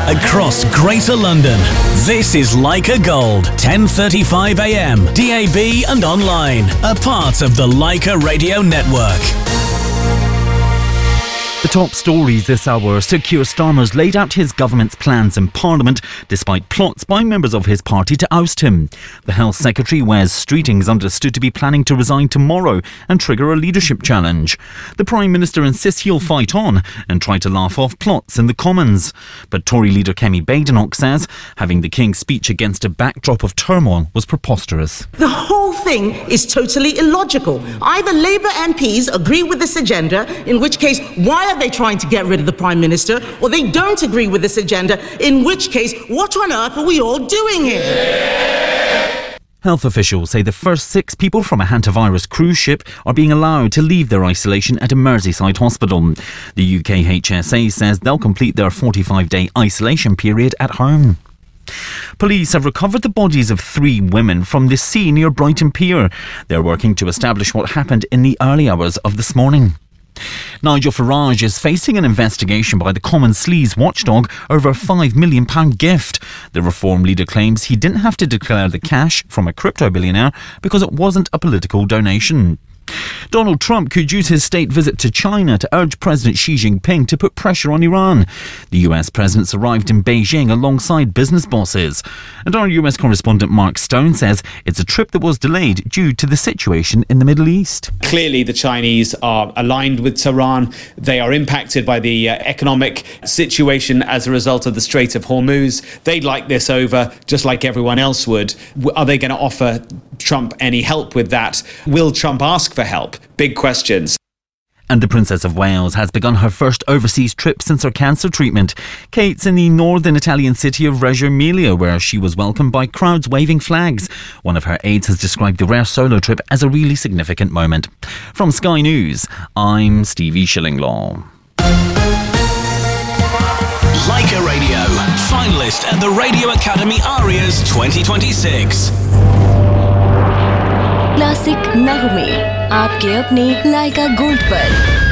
across Greater London. This is Leica Gold, 10:35 a.m, DAB and online, a part of the Leica Radio Network. The top stories this hour. Sir Keir Starmer's laid out his government's plans in Parliament despite plots by members of his party to oust him. The Health Secretary, Wes Streeting, is understood to be planning to resign tomorrow and trigger a leadership challenge. The Prime Minister insists he'll fight on and try to laugh off plots in the Commons. But Tory leader Kemi Badenoch says having the King's speech against a backdrop of turmoil was preposterous. The whole thing is totally illogical. Either Labour MPs agree with this agenda, in which case, why are they trying to get rid of the Prime Minister, or they don't agree with this agenda, in which case, what on earth are we all doing here? Health officials say the first 6 people from a hantavirus cruise ship are being allowed to leave their isolation at a Merseyside hospital. The UK HSA says they'll complete their 45-day isolation period at home. Police have recovered the bodies of 3 women from the sea near Brighton Pier. They're working to establish what happened in the early hours of this morning. Nigel Farage is facing an investigation by the Common Sleaze watchdog over a £5 million gift. The Reform leader claims he didn't have to declare the cash from a crypto billionaire because it wasn't a political donation. Donald Trump could use his state visit to China to urge President Xi Jinping to put pressure on Iran. The US president's arrived in Beijing alongside business bosses. And our US correspondent Mark Stone says it's a trip that was delayed due to the situation in the Middle East. Clearly the Chinese are aligned with Tehran. They are impacted by the economic situation as a result of the Strait of Hormuz. They'd like this over just like everyone else would. Are they going to offer Trump any help with that? Will Trump ask for help? Big questions. And the Princess of Wales has begun her first overseas trip since her cancer treatment. Kate's in the northern Italian city of Reggio Emilia, where she was welcomed by crowds waving flags. One of her aides has described the rare solo trip as a really significant moment. From Sky News, I'm Stevie Shillinglaw. Leica Radio, finalist at the Radio Academy Arias 2026. Classic नगमे आपके अपने लाइका gold पर।